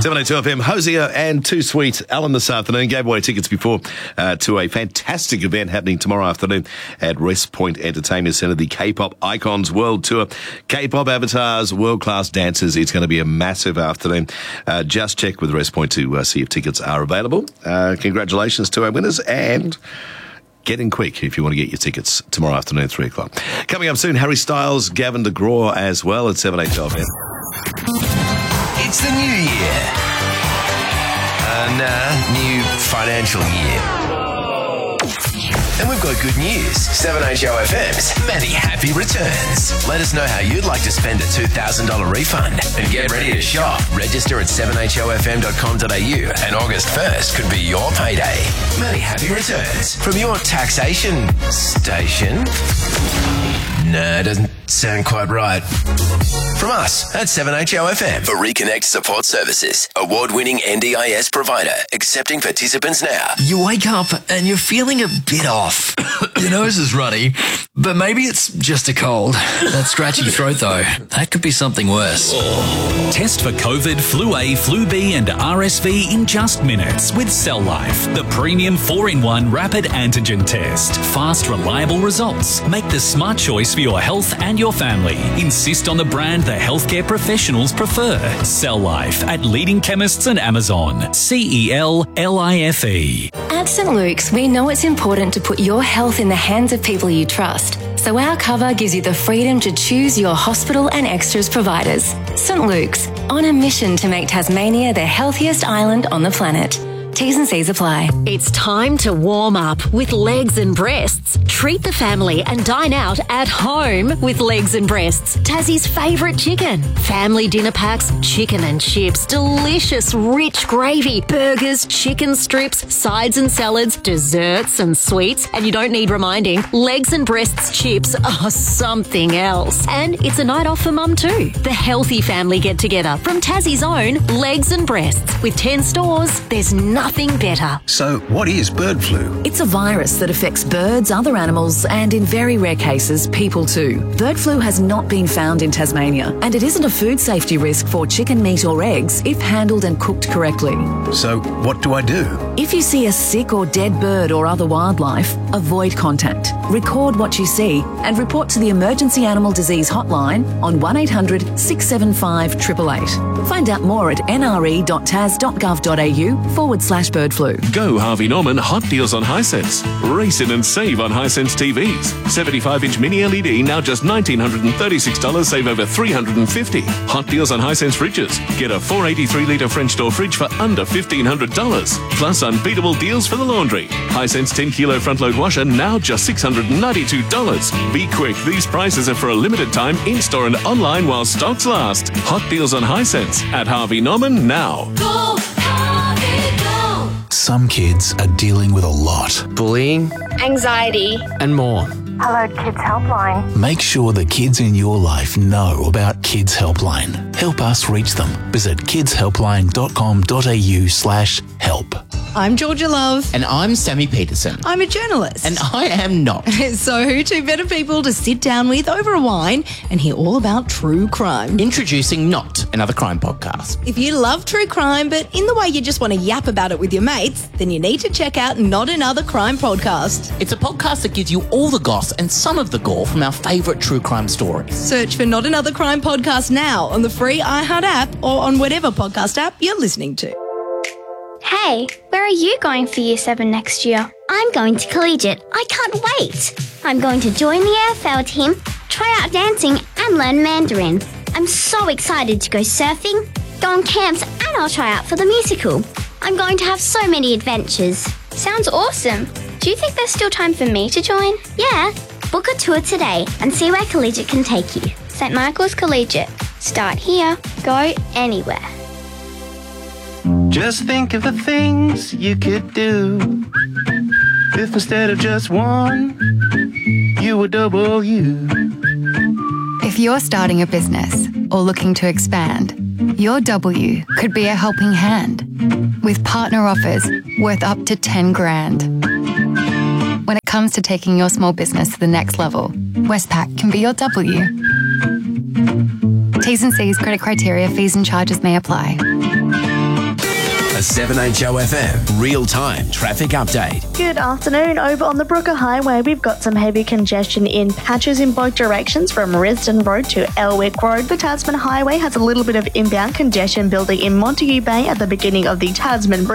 782 FM, Hosier and Too Sweet. Alan this afternoon gave away tickets before to a fantastic event happening tomorrow afternoon at West Point Entertainment Centre, the K-Pop Icons World Tour. K-Pop avatars, world-class dancers. It's going to be a massive afternoon. Just check with West Point to see if tickets are available. Congratulations to our winners, and get in quick if you want to get your tickets tomorrow afternoon, 3 o'clock. Coming up soon, Harry Styles, Gavin DeGraw as well at 782 FM. It's the new year. New financial year. And we've got good news. 7HOFM's many happy returns. Let us know how you'd like to spend a $2,000 refund. And get ready to shop. Register at 7HOFM.com.au and August 1st could be your payday. Many happy returns from your taxation station. No, doesn't sound quite right. From us at 7HOFM. For Reconnect Support Services, award-winning NDIS provider, accepting participants now. You wake up and you're feeling a bit off. Your nose is runny, but maybe it's just a cold. That scratchy throat, though, that could be something worse. Test for COVID, Flu A, Flu B and RSV in just minutes with Cell Life, the premium 4-in-1 rapid antigen test. Fast, reliable results. Make the smart choice for your health and your family. Insist on the brand the healthcare professionals prefer. Cell Life at leading chemists and Amazon. CELLIFE. At St. Luke's, we know it's important to put your health in the hands of people you trust. So our cover gives you the freedom to choose your hospital and extras providers. St. Luke's, on a mission to make Tasmania the healthiest island on the planet. T's and C's apply. It's time to warm up with Legs and Breasts. Treat the family and dine out at home with Legs and Breasts, Tassie's favourite chicken. Family dinner packs, chicken and chips, delicious rich gravy, burgers, chicken strips, sides and salads, desserts and sweets. And you don't need reminding, Legs and Breasts chips are something else. And it's a night off for mum too. The healthy family get-together from Tassie's own Legs and Breasts. With 10 stores, there's nothing better. So, what is bird flu? It's a virus that affects birds, other animals, and in very rare cases, people too. Bird flu has not been found in Tasmania, and it isn't a food safety risk for chicken meat or eggs if handled and cooked correctly. So, what do I do? If you see a sick or dead bird or other wildlife, avoid contact. Record what you see and report to the Emergency Animal Disease Hotline on 1800 675 888. Find out more at nre.tas.gov.au/bird flu. Go Harvey Norman Hot Deals on Hisense. Race in and save on Hisense TVs. 75-inch mini LED now just $1,936, save over $350. Hot Deals on Hisense fridges. Get a 483-litre French door fridge for under $1,500. Plus unbeatable deals for the laundry. Hisense 10-kilo front-load washer now just $692. Be quick, these prices are for a limited time in-store and online while stocks last. Hot Deals on Hisense at Harvey Norman now. Go, Harvey, go! Some kids are dealing with a lot. Bullying, anxiety, and more. Hello Kids Helpline. Make sure the kids in your life know about Kids Helpline. Help us reach them. Visit kidshelpline.com.au/help. I'm Georgia Love. And I'm Sammy Peterson. I'm a journalist. And I am not. So who two better people to sit down with over a wine and hear all about true crime? Introducing Not, another crime podcast. If you love true crime, but in the way you just want to yap about it with your mates, then you need to check out Not Another Crime Podcast. It's a podcast that gives you all the goss and some of the gore from our favourite true crime stories. Search for Not Another Crime Podcast now on the free iHeart app or on whatever podcast app you're listening to. Hey, where are you going for Year 7 next year? I'm going to Collegiate. I can't wait. I'm going to join the AFL team, try out dancing and learn Mandarin. I'm so excited to go surfing, go on camps, and I'll try out for the musical. I'm going to have so many adventures. Sounds awesome. Do you think there's still time for me to join? Yeah. Book a tour today and see where Collegiate can take you. St. Michael's Collegiate. Start here, go anywhere. Just think of the things you could do if instead of just one, you were double you. If you're starting a business or looking to expand, your W could be a helping hand with partner offers worth up to 10 grand. When it comes to taking your small business to the next level, Westpac can be your W. T's and C's, credit criteria, fees and charges may apply. 7HOFM real-time traffic update. Good afternoon. Over on the Brooker Highway, we've got some heavy congestion in patches in both directions from Risdon Road to Elwick Road. The Tasman Highway has a little bit of inbound congestion building in Montague Bay at the beginning of the Tasman Bridge.